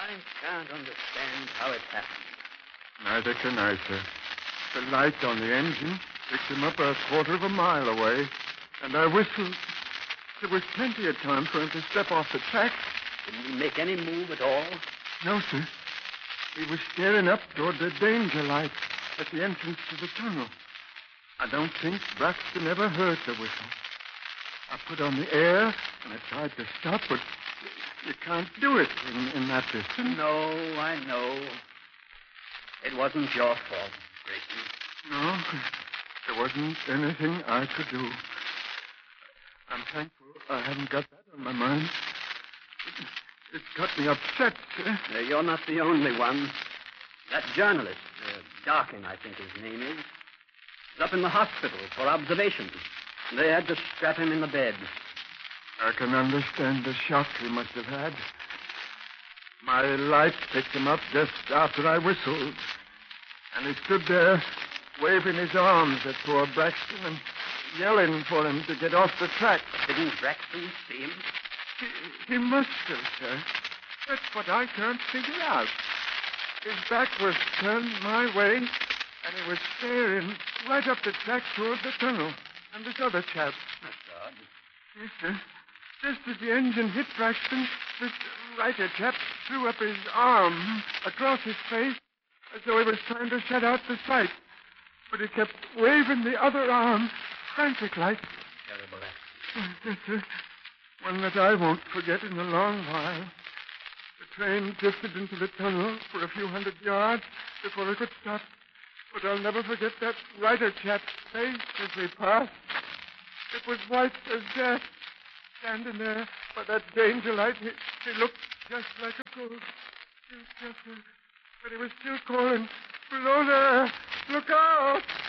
I can't understand how it happened. Neither can I, sir. The light on the engine picked him up a quarter of a mile away, and I whistled. There was plenty of time for him to step off the track. Didn't he make any move at all? No, sir. He was staring up toward the danger light at the entrance to the tunnel. I don't think Braxton ever heard the whistle. I put on the air, and I tried to stop, but you can't do it in that distance. No, I know. It wasn't your fault, Grayson. No, there wasn't anything I could do. I'm thankful I haven't got that on my mind. It's got me upset, sir. You're not the only one. That journalist, Darkin, I think his name is up in the hospital for observation. They had to strap him in the bed. I can understand the shock he must have had. My light picked him up just after I whistled. And he stood there, waving his arms at poor Braxton and yelling for him to get off the track. Didn't Braxton see him? He must have, sir. That's what I can't figure out. His back was turned my way, and he was staring right up the track toward the tunnel. And this other chap. That's odd. Yes, sir. Just as the engine hit Braxton, this writer chap threw up his arm across his face as though he was trying to shut out the sight. But he kept waving the other arm, frantic-like. Terrible accident. Yes, sir. One that I won't forget in a long while. The train drifted into the tunnel for a few hundred yards before it could stop. But I'll never forget that writer chap's face as we passed. It was white as death. Standing there by that danger light, he looked just like a ghost. But he was still calling, "Below there! Look out!"